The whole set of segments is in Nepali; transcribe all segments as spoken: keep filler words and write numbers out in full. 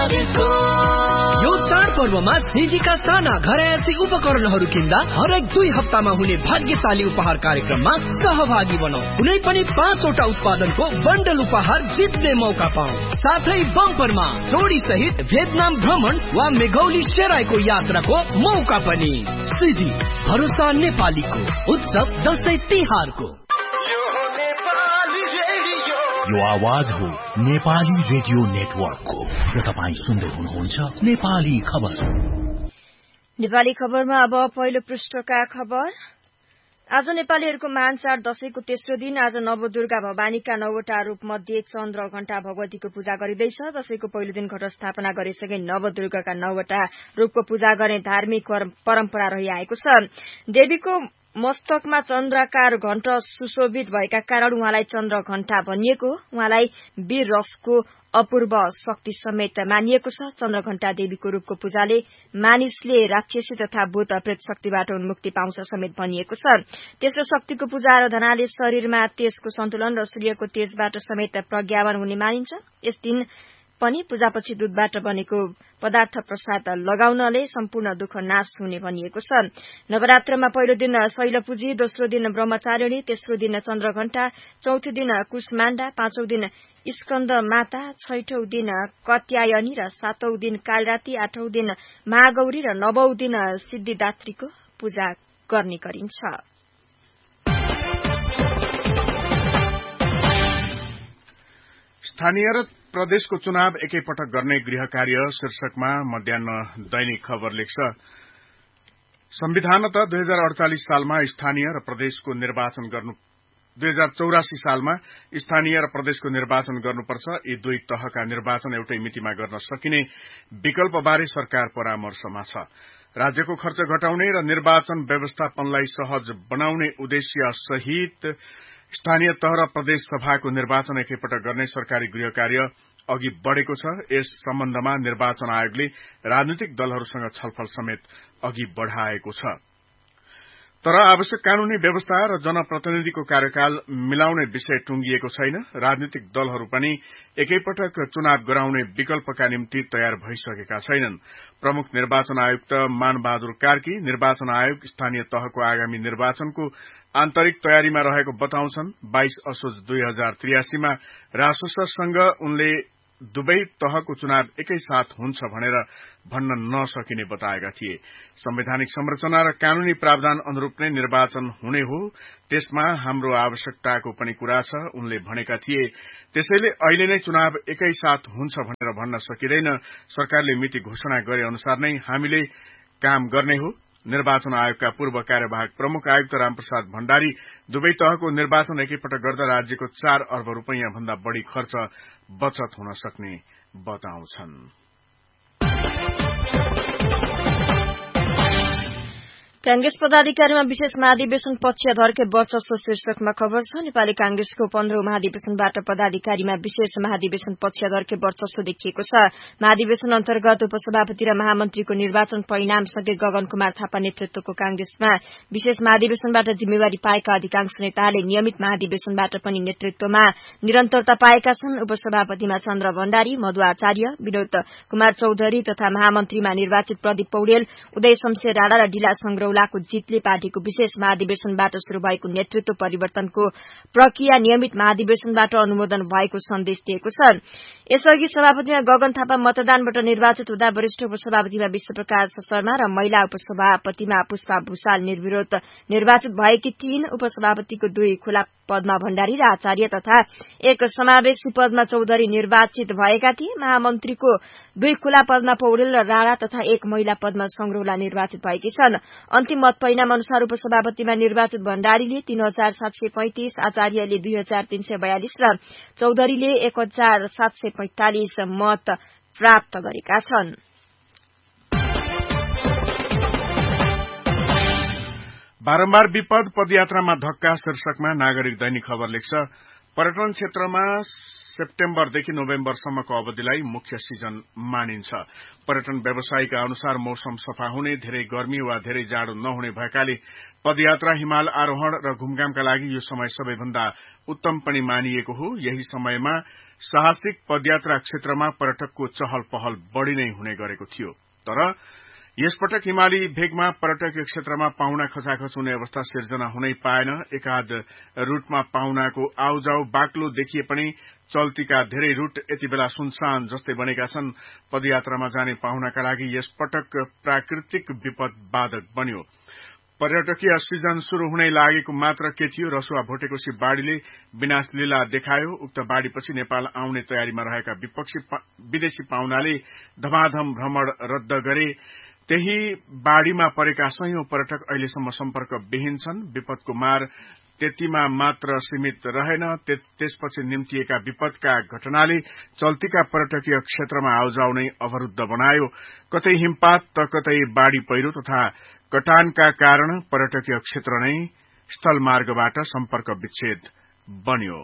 तिहारको यो चाडपर्वमा सिजीका साना घरयासी उपकरणहरू किन्दा हरेक दुई हप्तामा हुने भाग्यशाली उपहार कार्यक्रममा सहभागी बनौ। कुनै पनि पाँचवटा उत्पादनको बन्डल उपहार जित्ने मौका पाऊ। साथै बम्परमा जोडी सहित भियतनाम भ्रमण वा मेघौली सेराईको यात्राको मौका पनि। सिजी भरोसा नेपालीको उत्सव दशैं तिहारको। यो आवाज हो नेपाली रेडियो नेटवर्कको र तपाईँ सुन्दै हुनुहुन्छ नेपाली खबर। नेपाली खबरमा अब पहिलो पृष्ठका खबर। आज नेपालीहरूको महान चाड दशैंको तेस्रो दिन आज नवदुर्गा भवानीका नौवटा रूप मध्ये चन्द्र घण्टा भगवतीको पूजा गरिँदैछ। दशैंको पहिलो दिन घट स्थापना गरेसँगै नवदुर्गाका नौवटा रूपको पूजा गर्ने धार्मिक परम्परा रहिआएको छ। देवीको मस्तकमा चन्द्राकार घण्ट सुशोभित भएका कारण उहाँलाई चन्द्र घण्टा भनिएको। उहाँलाई वीर रसको अपूर्व शक्ति समेत मानिएको छ। चन्द्र घण्टा देवीको रूपको पूजाले मानिसले राक्षसी तथा भूत प्रेत शक्तिबाट उन्मुक्ति पाउँछ समेत भनिएको छ। तेस्रो शक्तिको पूजा आराधनाले शरीरमा तेजको सन्तुलन र सूर्यको तेजबाट समेत प्रज्ञावन हुने मानिन्छ। यस दिन पनि पूजापछि दूधबाट बनेको पदार्थ प्रसाद लगाउनले सम्पूर्ण दुःख नाश हुने भनिएको छ। नवरात्रमा पहिलो दिन शैलपूजी, दोस्रो दिन ब्रह्मचारिणी, तेस्रो दिन चन्द्रघण्टा, चौथो दिन कुष्माण्डा, पाँचौं दिन स्कन्द माता, छैठौं दिन कत्यायनी र सातौं दिन कालराती, आठौं दिन महागौरी र नवौं दिन सिद्धिदात्रीको पूजा गर्ने गरिन्छ। स्थानीय र प्रदेशको चुनाव एकैपटक गर्ने गृह कार्य शीर्षकमा मध्याह्न दैनिक खबर लेख्छ। संविधानत दुई हजार अडचालिस सालमा स्थानीय र प्रदेशको निर्वाचन गर्नु दुई हजार चौरासी सालमा स्थानीय र प्रदेशको निर्वाचन गर्नुपर्छ। यी दुई तहका निर्वाचन एउटै मितिमा गर्न सकिने विकल्पबारे सरकार परामर्शमा छ। राज्यको खर्च घटाउने र निर्वाचन व्यवस्थापनलाई सहज बनाउने उद्देश्य सहित स्थानीय तह र प्रदेश सभाको निर्वाचन एकैपटक गर्ने सरकारी गृह कार्य अघि बढ़ेको छ। यस सम्बन्धमा निर्वाचन आयोगले राजनीतिक दलहरूसँग छलफल समेत अघि बढ़ाएको छ। तर आवश्यक कानूनी व्यवस्था र जनप्रतिनिधिको कार्यकाल मिलाउने विषय टुंगिएको छैन। राजनीतिक दलहरू पनि एकैपटक चुनाव गराउने विकल्पका निम्ति तयार भइसकेका छैनन्। प्रमुख निर्वाचन आयुक्त मानबहादुर कार्की निर्वाचन आयोग स्थानीय तहको आगामी निर्वाचनको आन्तरिक तयारीमा रहेको बताउँछन्। बाइस असोज दुई हजार त्रियासीमा रासोससँग उनले दुवै तहको चुनाव एकै साथ हुन्छ भनेर भन्न नसकिने बताएका थिए। संवैधानिक संरचना र कानूनी प्रावधान अनुरूप नै निर्वाचन हुने हो, त्यसमा हाम्रो आवश्यकताको पनि कुरा छ उनले भनेका थिए। त्यसैले अहिले नै चुनाव एकै साथ हुन्छ भनेर भन्न सकिँदैन। सरकारले मिति घोषणा गरे अनुसार नै हामीले काम गर्ने हो। निर्वाचन आयोगका पूर्व कार्यवाहक प्रमुख आयुक्त रामप्रसाद भण्डारी दुवै तहको निर्वाचन एकैपटक गर्दा राज्यको चार अर्ब रूपैयाँ भन्दा बढ़ी खर्च बचत हुन सक्ने बताउँछन्। कांग्रेस पदाधिकारीमा विशेष महाधिवेशन पक्षधरकै वर्चस्व शीर्षकमा खबर छ। नेपाली कांग्रेसको पन्ध्रौं महाधिवेशनबाट पदाधिकारीमा विशेष महाधिवेशन पक्षधरकै वर्चस्व देखिएको छ। महाधिवेशन अन्तर्गत उपसभापति र महामन्त्रीको निर्वाचन परिणामसँगै गगन कुमार थापा नेतृत्वको कांग्रेसमा विशेष महाधिवेशनबाट जिम्मेवारी पाएका अधिकांश नेताले नियमित महाधिवेशनबाट पनि नेतृत्वमा निरन्तरता पाएका छन्। उपसभापतिमा चन्द्र भण्डारी, मधु आचार्य, विनोद कुमार चौधरी तथा महामन्त्रीमा निर्वाचित प्रदीप पौडेल, उदय शमशेर राणा र ढिला संग्रौला को जितले पार्टीको विशेष महाधिवेशनबाट शुरू भएको नेतृत्व परिवर्तनको प्रक्रिया नियमित महाधिवेशनबाट अनुमोदन भएको सन्देश दिएको छ। यसअघि सभापतिमा गगन थापा मतदानबाट निर्वाचित हुँदा वरिष्ठ उपसभापतिमा विश्वप्रकाश शर्मा र महिला उपसभापतिमा पुष्पा भूषाल निर्विरोध निर्वाचित भएकी थिइन्। उपसभापतिको दुई खुला पदमा भण्डारी र आचार्य तथा एक समावेशी पदमा चौधरी निर्वाचित भएका थिए। महामन्त्रीको दुई खुला पदमा पौडेल र राणा तथा एक महिला पदमा संग्रौला निर्वाचित भएकी छन्। अन्तिम मत परिणाम अनुसार उपसभापतिमा निर्वाचित भण्डारीले तीन हजार सात सय पैंतिस, आचार्यले दुई हजार तीन सय बयालिस र चौधरीले एक हजार सात सय पैंतालिस मत प्राप्त गरेका छन्। बारम्बार विपद पदयात्रामा धक्का शीर्षकमा नागरिक दैनिक खबर लेख्छ। पर्यटन क्षेत्रमा सेप्टेम्बरदेखि नोभेम्बरसम्मको अवधिलाई मुख्य सिजन मानिन्छ। पर्यटन व्यवसायीका अनुसार मौसम सफा हुने, धेरै गर्मी वा धेरै जाडो नहुने भएकाले पदयात्रा, हिमाल आरोहण र घुमघामका लागि यो समय सबैभन्दा उत्तम पनि मानिएको हो। यही समयमा साहसिक पदयात्रा क्षेत्रमा पर्यटकको चहल पहल बढ़ी नै हुने गरेको थियो। तर यसपटक हिमाली भेगमा पर्यटकीय क्षेत्रमा पाहुना खचाखच हुने अवस्था सिर्जना हुनै पाएन। एकाध रूटमा पाहुनाको आउजाउ बाक्लो देखिए पनि चल्तीका धेरै रूट यति बेला सुनसान जस्तै बनेका छन्। पदयात्रामा जाने पाहुनाका लागि यसपटक प्राकृतिक विपद बाधक बन्यो। पर्यटकीय सिजन शुरू हुनै लागेको मात्र के थियो, रसुवा भोटेकोशी बाढ़ीले विनाश लीला देखायो। उक्त बाढ़ीपछि नेपाल आउने तयारीमा रहेका विपक्षी विदेशी पाहुनाले धमाधम भ्रमण रद्द गरे। त्यही बाढ़ीमा परेका सयौं पर्यटक अहिलेसम्म सम्पर्कविहीन छन्। विपदको मार त्यतिमा मात्र सीमित रहेन, त्यसपछि निम्तिएका विपदका घटनाले चल्तीका पर्यटकीय क्षेत्रमा आउजाउ नै अवरूद्ध बनायो। कतै हिमपात त कतै बाढ़ी पहिरो तथा कटानका कारण पर्यटकीय क्षेत्र नै स्थलमार्गबाट सम्पर्क विच्छेद बन्यो।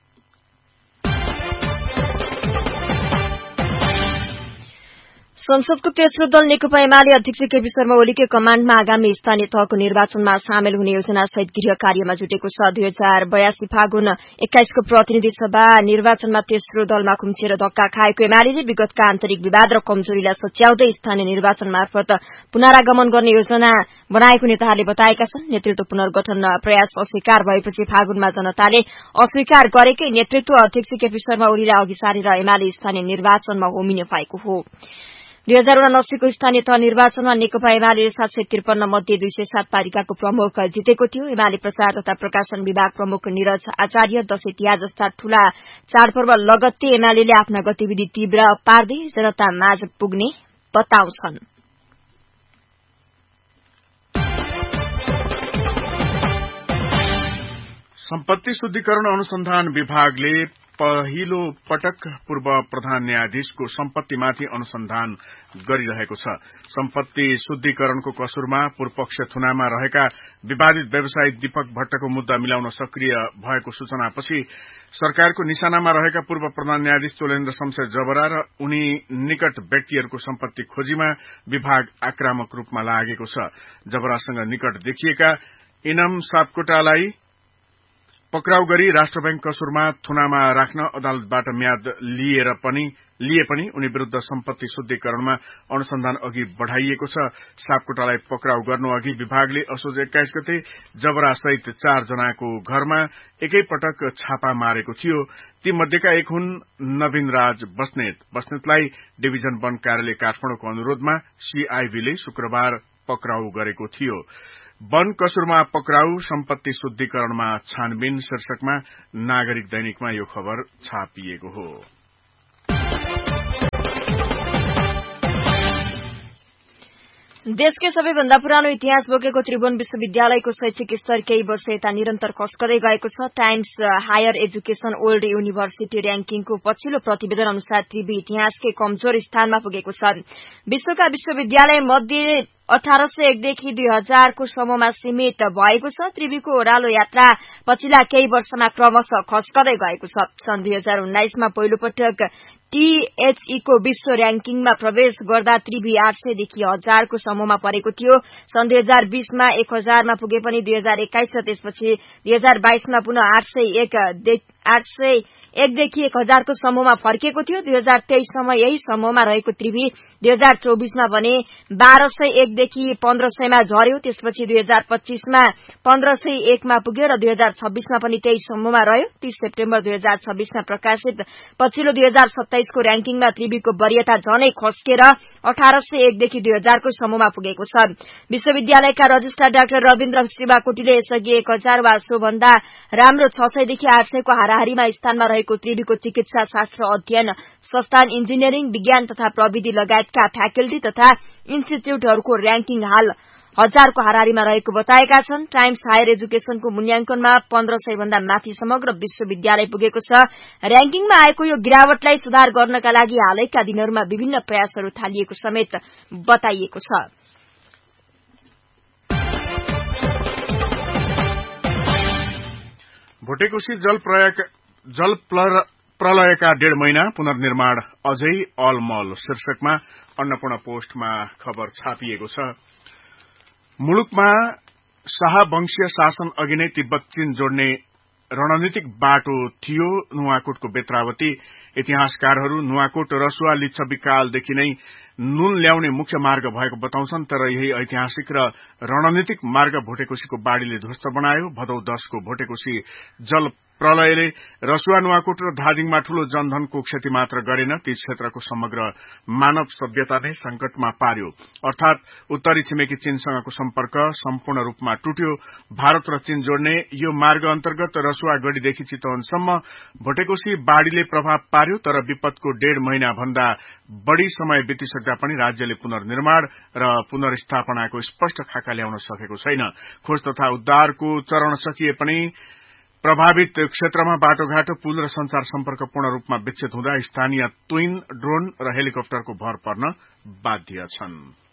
संसदको तेस्रो दल नेकपा एमाले अध्यक्ष केपी शर्मा ओलीकै कमाण्डमा आगामी स्थानीय तहको निर्वाचनमा सामेल हुने योजना सहित गृह कार्यमा जुटेको छ। दुई हजार बयासी फागुन एक्काइसको प्रतिनिधि सभा निर्वाचनमा तेस्रो दलमा खुम्चिएर धक्का खाएको एमाले विगतका आन्तरिक विवाद र कमजोरीलाई सच्याउँदै स्थानीय निर्वाचन मार्फत पुनरागमन गर्ने योजना बनाएको नेताहरूले बताएका छन्। नेतृत्व पुनर्गठन प्रयास अस्वीकार भएपछि फागुनमा जनताले अस्वीकार गरेकै नेतृत्व अध्यक्ष केपी शर्मा ओलीलाई अघि सारेर एमाले स्थानीय निर्वाचनमा होमिने भएको हो। दुई हजार उनासीको स्थानीय तह निर्वाचनमा नेकपा एमाले सात सय त्रिपन्न मध्ये दुई सय सात पालिकाको प्रमुख जितेको थियो। एमाले प्रचार तथा प्रकाशन विभाग प्रमुख निरज आचार्य दशैं तिहार जस्ता ठूला चाडपर्व लगत्तै एमाले आफ्ना गतिविधि तीव्र पार्दै जनता माझ पुग्ने बताउँछन्। सम्पत्ति शुद्धिकरण अनुसन्धान विभागले पहिलो पटक पूर्व प्रधान न्यायाधीशको सम्पत्तिमाथि अनुसन्धान गरिरहेको छ। सम्पत्ति शुद्धिकरणको कसुरमा पूर्वपक्ष थुनामा रहेका विवादित व्यवसायी दीपक भट्टको मुद्दा मिलाउन सक्रिय भएको सूचनापछि सरकारको निशानामा रहेका पूर्व प्रधान न्यायाधीश चोलेन्द्र शमशेर जबरा र उनी निकट व्यक्तिहरूको सम्पत्ति खोजीमा विभाग आक्रामक रूपमा लागेको छ। जबरासँग निकट देखिएका इनम सापकोटालाई पक्राउ गरी राष्ट्र बैंक कसुरमा थुनामा राख्न अदालतबाट म्याद लिएर पनि लिए पनि उनी विरूद्ध सम्पत्ति शुद्धिकरणमा अनुसन्धान अघि बढ़ाइएको छ। सापकोटालाई पक्राउ गर्नु अघि विभागले असोज एक्काइस गते जबरा सहित चार जनाको घरमा एकै पटक छापा मारेको थियो। ती मध्येका एक हुन् नवीन राज बस्नेत। बस्नेतलाई डिभिजन वन कार्यालय काठमाडौँको अनुरोधमा सीआईबीले शुक्रबार पक्राउ गरेको थियो। वन कसुरमा पक्राउ सम्पत्ति शुद्धिकरणमा छानबिन शीर्षकमा नागरिक दैनिकमा यो खबर छापिएको हो। देशकै सबैभन्दा पुरानो इतिहास बोकेको त्रिभुवन विश्वविद्यालयको शैक्षिक स्तर केही वर्ष यता निरन्तर खस्कदै गएको छ। Times higher education old university र्याङ्किङको पछिल्लो प्रतिवेदन अनुसार त्रिवी इतिहासकै कमजोर स्थानमा पुगेको छ। विश्वका विश्वविद्यालय मध्ये अठारह सय एकदेखि दुई हजारको समूहमा सीमित भएको छ। त्रिवीको ओह्रालो यात्रा पछिल्ला केही वर्षमा क्रमशः खस्कदै गएको छ। सन् दुई हजार उन्नाइसमा पहिलो पटक टीएचईको विश्व र्याङ्किङमा प्रवेश गर्दा त्रिवी आठ सयदेखि हजारको समूहमा परेको थियो। सन् दुई हजार बीसमा एक हजारमा पुगे पनि दुई हजार एक्काइस र त्यसपछि दुई हजार बाइसमा पुनः आठ सय एक आठ सय एकदेखि एक हजारको समूहमा फर्किएको थियो। दुई हजार तेइससम्म यही समूहमा रहेको त्रिवी दुई हजार चौबिसमा भने बाह्र सय एकदेखि पन्ध्र सयमा झर्यो। त्यसपछि दुई हजार पच्चीसमा पन्ध्र सय एकमा पुग्यो र दुई हजार छब्बीसमा पनि त्यही समूहमा रह्यो। तीस सेप्टेम्बर दुई हजार छब्बीसमा प्रकाशित पछिल्लो दुई हजार सत्ताइसको र्याङ्किङमा त्रिवीको वरियता झनै खस्केर अठारह सय एकदेखि दुई हजारको समूहमा पुगेको छ। विश्वविद्यालयका रजिस्ट्रार डाक्टर रविन्द्र श्रीवाकोटीले यसअघि एक हजार वा सोभन्दा राम्रो छ सयदेखि आठ सयको हाराहारीमा स्थानमा रहेको त्रिवीको चिकित्सा शास्त्र अध्ययन संस्थान, इन्जिनियरिङ, विज्ञान तथा प्रविधि लगायतका फ्याकल्टी तथा इन्स्टिच्यूटहरूको र्याङ्किङ हाल हजारको हाराहारीमा रहेको बताएका छन्। टाइम्स हायर एजुकेशनको मूल्याङ्कनमा पन्ध्र सय भन्दा माथि समग्र विश्वविद्यालय पुगेको छ। र्याङ्किङमा आएको यो गिरावटलाई सुधार गर्नका लागि हालैका दिनहरूमा विभिन्न प्रयासहरू थालिएको समेत बताइएको छ। भोटेकोशी जल प्रयोग जल प्रलयका डेढ़ महिना पुनर्निर्माण अझै अलमल शीर्षकमा अन्नपूर्ण पोस्टमा खबर छापिएको छ। मुलुकमा शाहवंशीय शासन अघि नै तिब्बत चीन जोड्ने रणनीतिक बाटो थियो नुवाकोटको बेत्रावती। इतिहासकारहरू नुवाकोट रसुवा लिच्छवि कालदेखि नै नुन ल्याउने मुख्य मार्ग भएको बताउँछन्, तर यही ऐतिहासिक र रणनीतिक मार्ग भोटेकोशीको बाढ़ीले ध्वस्त बनायो। भदौ दशको भोटेकोशी जल प्रलयले रसुवा नुवाकोट र धादिङमा ठूलो जनधनको क्षति मात्र गरेन, ती क्षेत्रको समग्र मानव सभ्यता नै संकटमा पार्यो। अर्थात उत्तरी छिमेकी चीनसँगको सम्पर्क सम्पूर्ण रूपमा टुट्यो। भारत र चीन जोड्ने यो मार्ग अन्तर्गत रसुवा गढ़ीदेखि चितवनसम्म भोटेकोशी बाढ़ीले प्रभाव पार्यो, तर विपदको डेढ़ महिना भन्दा बढ़ी समय बितिसक्दा पनि राज्यले पुनर्निर्माण र पुनर्स्थापनाको स्पष्ट खाका ल्याउन सकेको छैन। खोज तथा उद्धारको चरण सकिए पनि प्रभावित क्षेत्रमा बाटोघाटो, पुल र संचार सम्पर्क पूर्ण रूपमा विच्छेद हुँदा स्थानीय तुइन, ड्रोन र हेलिकप्टरको भर पर्न बाध्य छन्।